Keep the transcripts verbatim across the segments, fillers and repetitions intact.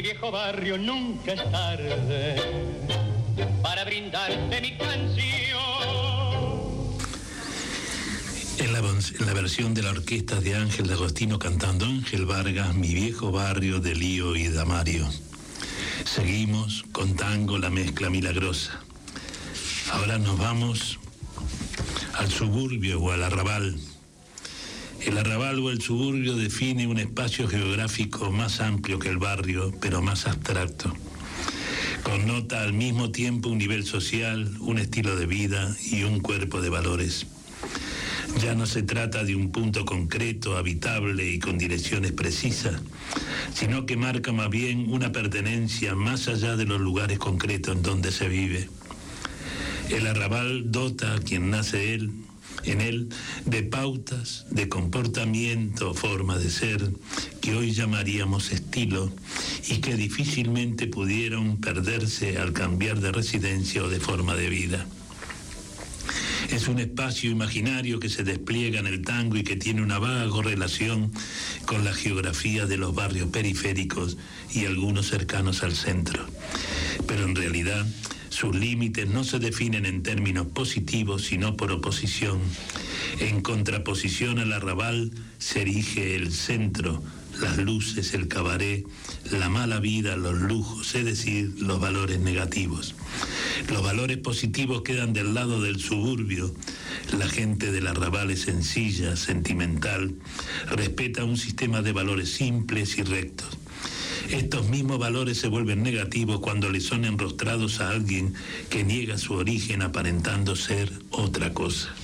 mi viejo barrio nunca es tarde para brindarte mi canción. En la, en la versión de la orquesta de Ángel D'Agostino cantando Ángel Vargas, Mi viejo barrio de Lío y Damario. Seguimos con tango La mezcla milagrosa. Ahora nos vamos al suburbio o al arrabal. El arrabal o el suburbio define un espacio geográfico más amplio que el barrio, pero más abstracto. Connota al mismo tiempo un nivel social, un estilo de vida y un cuerpo de valores. Ya no se trata de un punto concreto, habitable y con direcciones precisas, sino que marca más bien una pertenencia más allá de los lugares concretos en donde se vive. El arrabal dota a quien nace él, en él de pautas, de comportamiento, forma de ser, que hoy llamaríamos estilo, y que difícilmente pudieron perderse al cambiar de residencia o de forma de vida. Es un espacio imaginario que se despliega en el tango y que tiene una vaga relación con la geografía de los barrios periféricos y algunos cercanos al centro. Pero en realidad sus límites no se definen en términos positivos, sino por oposición. En contraposición al arrabal se erige el centro, las luces, el cabaret, la mala vida, los lujos, es decir, los valores negativos. Los valores positivos quedan del lado del suburbio. La gente del arrabal es sencilla, sentimental, respeta un sistema de valores simples y rectos. Estos mismos valores se vuelven negativos cuando le son enrostrados a alguien que niega su origen aparentando ser otra cosa.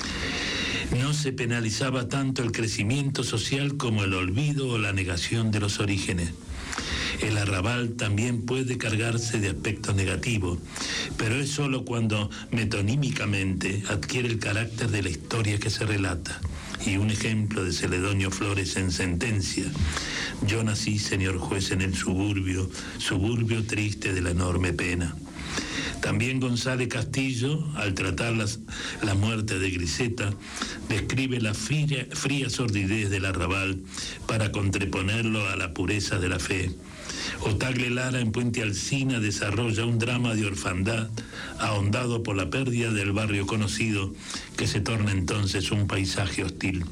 No se penalizaba tanto el crecimiento social como el olvido o la negación de los orígenes. El arrabal también puede cargarse de aspectos negativos, pero es solo cuando metonímicamente adquiere el carácter de la historia que se relata. Y un ejemplo de Celedonio Flores en Sentencia: yo nací, señor juez, en el suburbio, suburbio triste de la enorme pena. También González Castillo, al tratar las, la muerte de Griseta, describe la fría, fría sordidez del arrabal para contraponerlo a la pureza de la fe. Otagle Lara en Puente Alsina desarrolla un drama de orfandad ahondado por la pérdida del barrio conocido, que se torna entonces un paisaje hostil.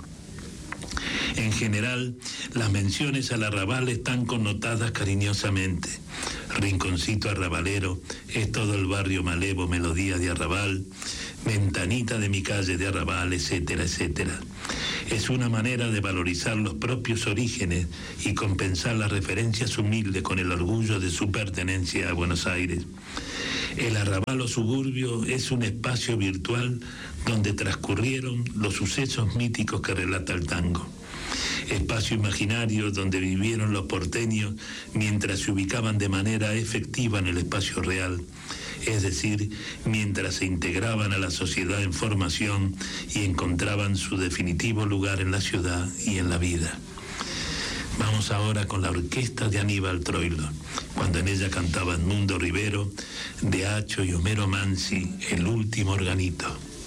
En general, las menciones al arrabal están connotadas cariñosamente. Rinconcito arrabalero, es todo el barrio malevo, melodía de arrabal, ventanita de mi calle de arrabal, etcétera, etcétera. Es una manera de valorizar los propios orígenes y compensar las referencias humildes con el orgullo de su pertenencia a Buenos Aires. El arrabal o suburbio es un espacio virtual donde transcurrieron los sucesos míticos que relata el tango. Espacio imaginario donde vivieron los porteños mientras se ubicaban de manera efectiva en el espacio real, es decir, mientras se integraban a la sociedad en formación y encontraban su definitivo lugar en la ciudad y en la vida. Vamos ahora con la orquesta de Aníbal Troilo, cuando en ella cantaban Mundo Rivero, De Hacho y Homero Mansi, El último organito.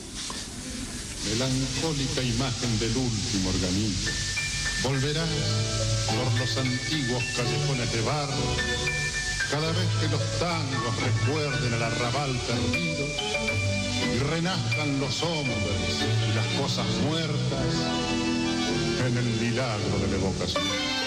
Melancólica imagen del último organito volverá por los antiguos callejones de barro, cada vez que los tangos recuerden el arrabal perdido y renazcan los hombres y las cosas muertas en el milagro de la evocación.